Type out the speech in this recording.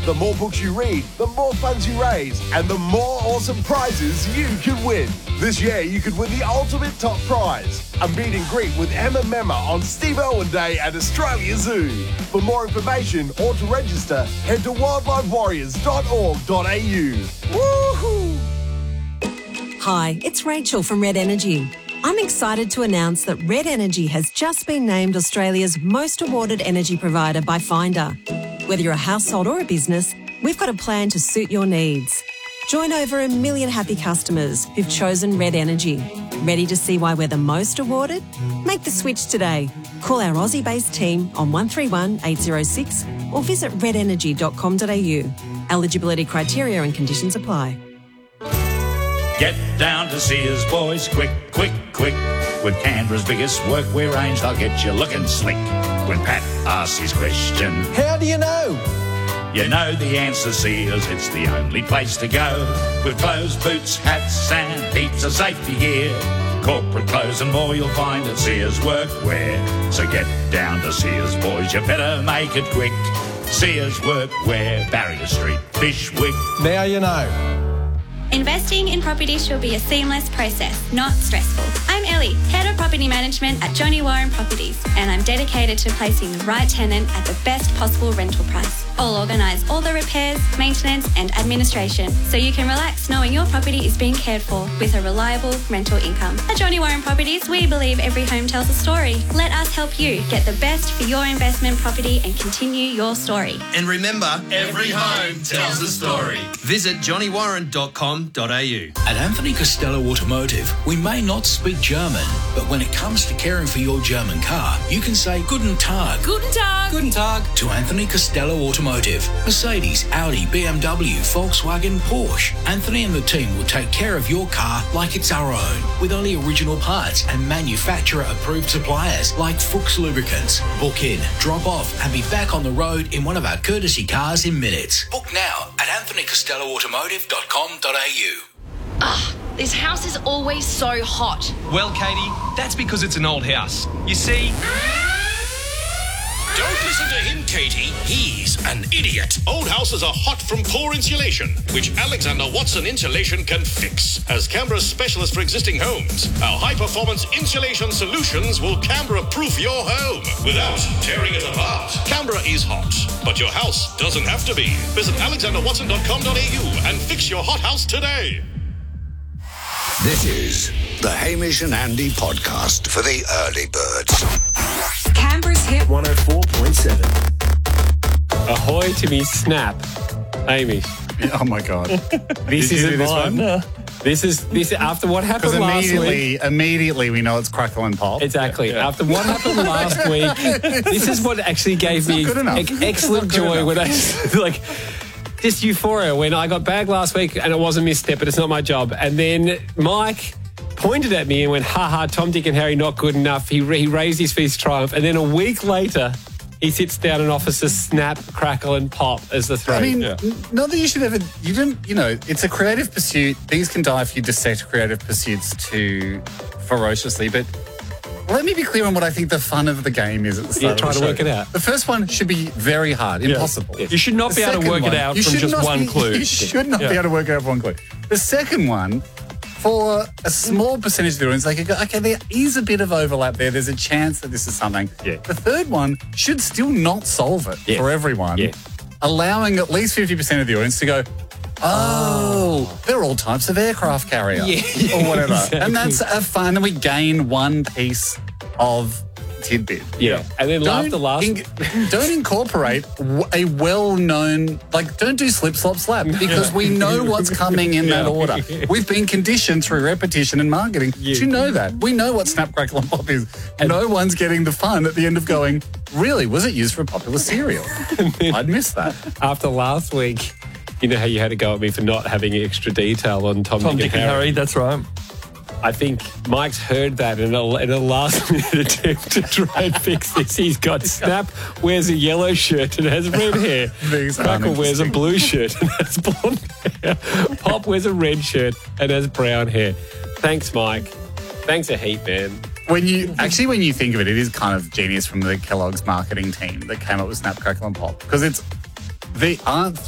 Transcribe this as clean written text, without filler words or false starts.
The more books you read, the more funds you raise, and the more awesome prizes you can win. This year, you could win the ultimate top prize, a meet and greet with Emma Memma on Steve Irwin Day at Australia Zoo. For more information or to register, head to wildlifewarriors.org.au. Woohoo! Hi, it's Rachel from Red Energy. I'm excited to announce that Red Energy has just been named Australia's most awarded energy provider by Finder. Whether you're a household or a business, we've got a plan to suit your needs. Join over 1 million happy customers who've chosen Red Energy. Ready to see why we're the most awarded? Make the switch today. Call our Aussie-based team on 131 806 or visit redenergy.com.au. Eligibility criteria and conditions apply. Get down to Sears, boys, quick, quick, quick. With Canberra's biggest workwear range, they'll get you looking slick. When Pat asks his question, how do you know? You know the answer, Sears, it's the only place to go. With clothes, boots, hats and heaps of safety gear. Corporate clothes and more you'll find at Sears Workwear. So get down to Sears, boys, you better make it quick. Sears Workwear, Barrier Street, Bishwick. Now you know. Investing in property should be a seamless process, not stressful. I'm Ellie, Head of Property Management at Johnny Warren Properties, and I'm dedicated to placing the right tenant at the best possible rental price. I'll organise all the repairs, maintenance and administration so you can relax knowing your property is being cared for with a reliable rental income. At Johnny Warren Properties, we believe every home tells a story. Let us help you get the best for your investment property and continue your story. And remember, every home tells a story. Visit johnnywarren.com.au. At Anthony Costello Automotive, we may not speak German, but when it comes to caring for your German car, you can say Guten Tag. Guten Tag. Guten Tag. To Anthony Costello Automotive. Mercedes, Audi, BMW, Volkswagen, Porsche. Anthony and the team will take care of your car like it's our own, with only original parts and manufacturer-approved suppliers like Fuchs Lubricants. Book in, drop off, and be back on the road in one of our courtesy cars in minutes. Book now at anthonycostelloautomotive.com.au. This house is always so hot. Well, Katie, that's because it's an old house. You see... Don't listen to him, Katie. He's an idiot. Old houses are hot from poor insulation, which Alexander Watson Insulation can fix. As Canberra's specialist for existing homes, our high-performance insulation solutions will Canberra-proof your home without tearing it apart. Canberra is hot, but your house doesn't have to be. Visit alexanderwatson.com.au and fix your hot house today. This is the Hamish and Andy podcast for the early birds. Canberra's Hit 104.7. Ahoy to me snap, Hamish. Oh my God! This isn't mine. No. This is after what happened last week. Immediately we know it's crackle and pop. Exactly. Yeah. After what happened last week, this is what actually gave me excellent joy when I just euphoria when I got bagged last week and it was a misstep, but it's not my job. And then Mike pointed at me and went, ha, Tom, Dick and Harry, not good enough. He raised his fist triumph. And then a week later, he sits down and offers to snap, crackle and pop as the three. I mean, not that you should ever, it's a creative pursuit. Things can die if you dissect creative pursuits too ferociously. But let me be clear on what I think the fun of the game is at the start of the show. Try to work it out. The first one should be very hard, impossible. Yeah. You should not be able to work it out from just one clue. You should not be able to work it out from one clue. The second one, for a small percentage of the audience, they could go, okay, there is a bit of overlap there. There's a chance that this is something. Yeah. The third one should still not solve it for everyone, allowing at least 50% of the audience to go, they're all types of aircraft carrier or whatever. Exactly. And that's a fun, and we gain one piece of tidbit. Yeah. And then after last... don't incorporate a well-known... don't do slip, slop, slap, because we know what's coming in that order. We've been conditioned through repetition and marketing. Do you know that? We know what Snap, Crackle and Pop is. And no one's getting the fun at the end of going, really, was it used for a popular cereal? I'd miss that. After last week... You know how you had to go at me for not having extra detail on Tom, Dick, and Harry? That's right. I think Mike's heard that in a last-minute attempt to try and fix this. He's got Snap wears a yellow shirt and has red hair. Crackle wears a blue shirt and has blonde hair. Pop wears a red shirt and has brown hair. Thanks, Mike. Thanks a heap, man. When you think of it, it is kind of genius from the Kellogg's marketing team that came up with Snap, Crackle and Pop, because there aren't